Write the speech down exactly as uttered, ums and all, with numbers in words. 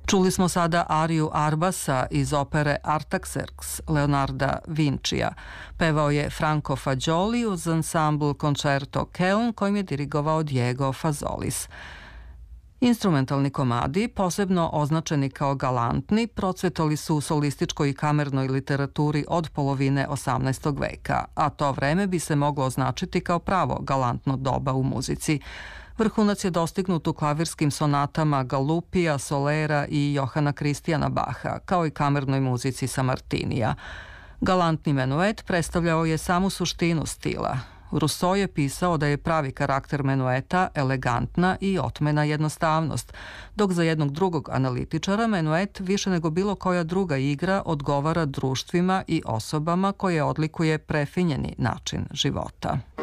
Čuli smo sada ariju Arbasa iz opere Artaxerxes Leonarda Vincija. Pevao je Franco Fagioli uz ansambl Concerto Köln kojim je dirigovao Diego Fazolis. Instrumentalni komadi, posebno označeni kao galantni, procvetali su u solističkoj i kamernoj literaturi od polovine osamnaestog veka, a to vreme bi se moglo označiti kao pravo galantno doba u muzici. Vrhunac je dostignut u klavirskim sonatama Galupija, Solera i Johana Kristijana Baha, kao i kamernoj muzici Sammartinija. Galantni menuet predstavljao je samu suštinu stila. Rousseau je pisao da je pravi karakter menueta elegantna i otmena jednostavnost, dok za jednog drugog analitičara menuet više nego bilo koja druga igra odgovara društvima i osobama koje odlikuje prefinjeni način života.